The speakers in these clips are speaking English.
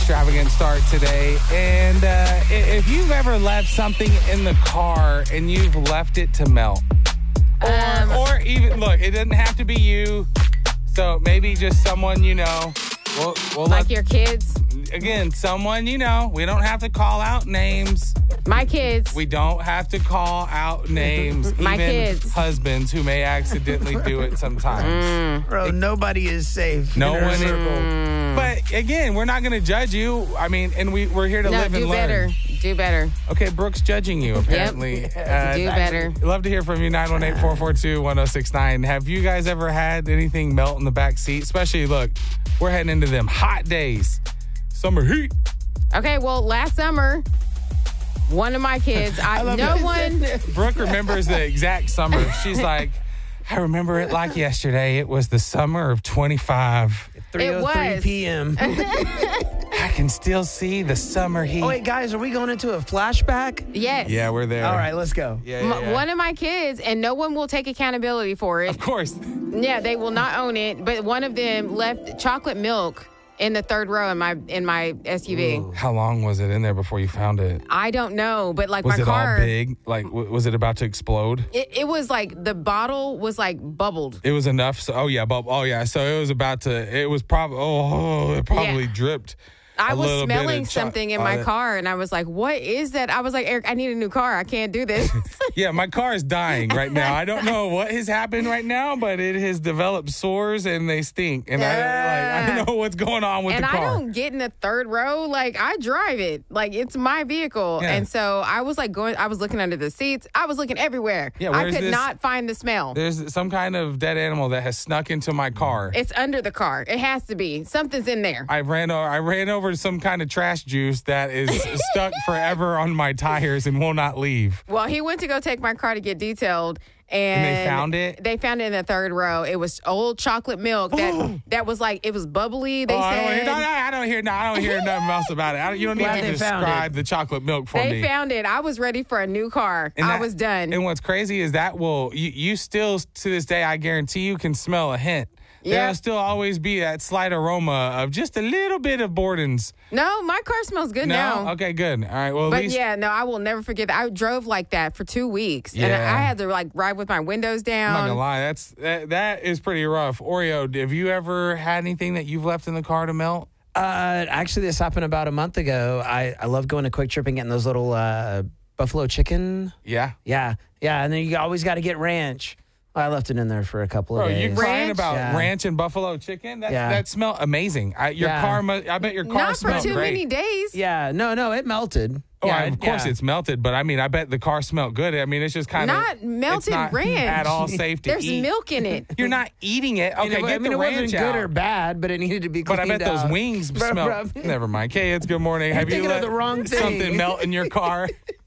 extravagant start today. And if you've ever left something in the car and you've left it to melt, or even, look, it doesn't have to be you. So maybe just someone you know. We'll like your kids? Again, someone you know. We don't have to call out names. My kids. We don't have to call out names. My even kids. Husbands who may accidentally do it sometimes. Bro, nobody is safe. No in our one is. circle. But again, we're not going to judge you. I mean, and we're here to live and learn. Do better. Okay, Brooke's judging you, apparently. Do better. Love to hear from you, 918-442-1069. Have you guys ever had anything melt in the back seat? Especially, look, we're heading into them hot days. Summer heat. Okay, well, last summer, one of my kids, Brooke remembers the exact summer. She's like, I remember it like yesterday. It was the summer of 25. 3:03 p.m. I can still see the summer heat. Oh, wait, guys, are we going into a flashback? Yes. Yeah, we're there. All right, let's go. Yeah. One of my kids, and no one will take accountability for it. Of course. Yeah, they will not own it. But one of them left chocolate milk in the third row in my SUV. Ooh. How long was it in there before you found it? I don't know, but like was my car. Was it all big? Like, was it about to explode? It was like the bottle was like bubbled. It was enough. So, So it was about to. It was probably. It probably dripped. I was smelling something in my car, and I was like, what is that? I was like, Eric, I need a new car. I can't do this. Yeah, my car is dying right now. I don't know what has happened right now, but it has developed sores, and they stink. And I don't know what's going on with the car. And I don't get in the third row. Like, I drive it. Like, it's my vehicle. Yeah. And so I was like I was looking under the seats. I was looking everywhere. Yeah, I could not find the smell. There's some kind of dead animal that has snuck into my car. It's under the car. It has to be. Something's in there. I ran over some kind of trash juice that is stuck forever on my tires and will not leave. Well, he went to go take my car to get detailed. And they found it? They found it in the third row. It was old chocolate milk that was like, it was bubbly, they said. I don't hear nothing else about it. You don't need to describe the chocolate milk for me. They found it. I was ready for a new car. I was done. And what's crazy is that you still, to this day, I guarantee you can smell a hint. There'll still always be that slight aroma of just a little bit of Borden's. No, my car smells good now. Okay, good. All right, well, at least. I will never forget that. I drove like that for 2 weeks. Yeah. And I had to like ride with my windows down. I'm not gonna lie, that is pretty rough. Oreo, have you ever had anything that you've left in the car to melt? Actually, this happened about a month ago. I love going to Quick Trip and getting those little buffalo chicken. Yeah. Yeah. And then you always got to get ranch. I left it in there for a couple of days. You crying about ranch and buffalo chicken? That smelled amazing. I bet your car Not smelled for too great. many days. Yeah, no, it melted. Of course it's melted, but I mean, I bet the car smelled good. I mean, it's just kind of not melted ranch at all safe to There's eat. milk in it. You're not eating it. Okay, get the it ranch wasn't out. good or bad, but it needed to be cleaned out. But I bet those wings smell. Never mind. Kids, good morning. Have you let the wrong thing. something melt in your car?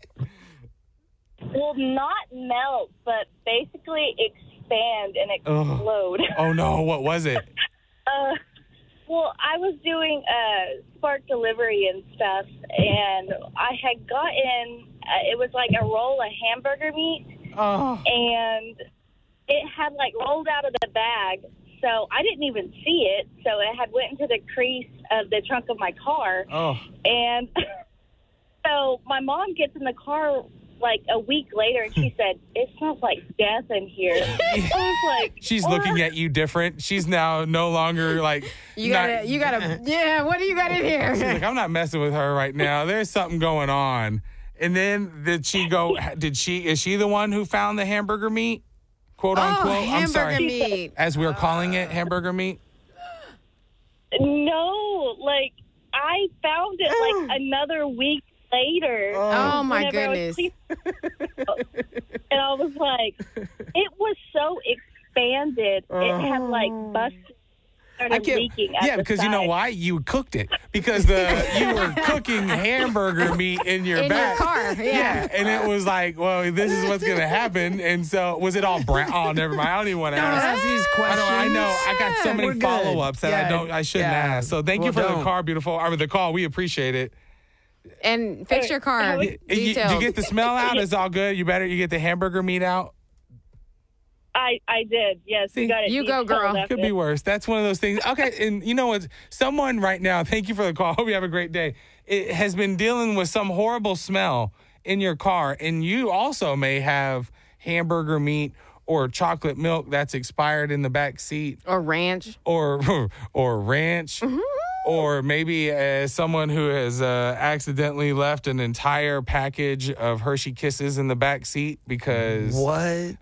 Well, not melt, but basically expand and explode. Oh no, what was it? Well, I was doing Spark delivery and stuff, and I had gotten, it was like a roll of hamburger meat, and it had like rolled out of the bag, so I didn't even see it, so it had went into the crease of the trunk of my car, and so my mom gets in the car like a week later, and she said, "It smells like death in here." I was like, she's looking at you different. She's now no longer like, what do you got in here? She's like, I'm not messing with her right now. There's something going on. And then is she the one who found the hamburger meat? Quote unquote. Hamburger I'm sorry. meat. As we were calling it, hamburger meat? No, like I found it like another week later. Oh my goodness. And I was like, it was so expanded. It had like busted, started leaking at because the you know side. why? You cooked it. Because you were cooking hamburger meat in your back. Your car. Yeah. And it was like, well, this is what's going to happen. And so was it all brown? Oh, never mind. I don't even want to ask. These questions. I know. I got so many follow-ups that I shouldn't ask. So thank you for the car, beautiful. Or the call. We appreciate it. And fix your car. You get the smell out. It's all good. You get the hamburger meat out. I did. Yes, See, we got it. you go, girl. Could be worse. That's one of those things. Okay, and you know what? Someone right now, thank you for the call. Hope you have a great day. It has been dealing with some horrible smell in your car, and you also may have hamburger meat or chocolate milk that's expired in the back seat. Or ranch. Or ranch. Mm-hmm. Or maybe as someone who has accidentally left an entire package of Hershey Kisses in the back seat because... What?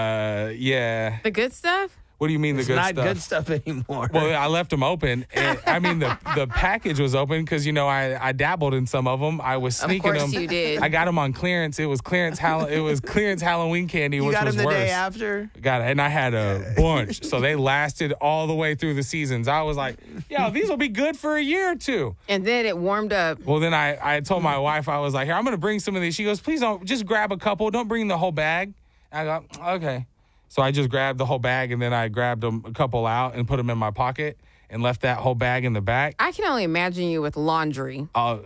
Yeah. The good stuff? What do you mean It's the good not stuff? good stuff anymore. Well, I left them open. And, I mean, the package was open because, I dabbled in some of them. I was sneaking them. Of course you did. I got them on clearance. It was clearance Halloween candy, you which got was them the worse. day after? Got it. And I had a bunch. So they lasted all the way through the seasons. I was like, these will be good for a year or two. And then it warmed up. Well, then I told my wife, I was like, here, I'm going to bring some of these. She goes, please don't, just grab a couple. Don't bring the whole bag. I go, okay. So I just grabbed the whole bag, and then I grabbed a couple out and put them in my pocket and left that whole bag in the back. I can only imagine you with laundry.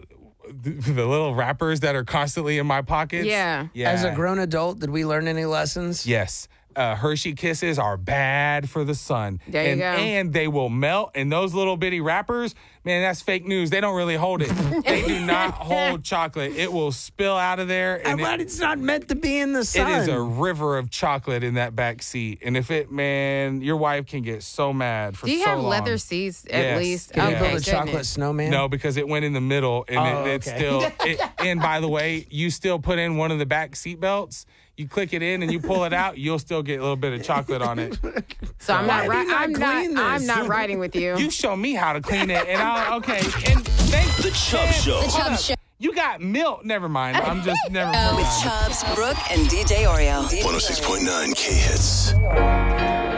The little wrappers that are constantly in my pockets. Yeah. As a grown adult, did we learn any lessons? Yes. Hershey Kisses are bad for the sun. There you go. And they will melt. And those little bitty wrappers, man, that's fake news. They don't really hold it. They do not hold chocolate. It will spill out of there. And It's not meant to be in the sun. it is a river of chocolate in that back seat. And if your wife can get so mad for so long. Do you have leather seats at Yes. least? Can you Okay, build a chocolate goodness. snowman? No, because it went in the middle, and it's okay. still. And by the way, you still put in one of the back seat belts. You click it in and you pull it out. You'll still get a little bit of chocolate on it. So I'm Why not. do you not clean this? I'm not riding with you. You show me how to clean it, and I'll okay. And The Chubb Show. The Chubb Show. you got milk. Never mind. I'm just never mind. With Chubbs, Brooke, and DJ Oreo. 106.9 K-Hits.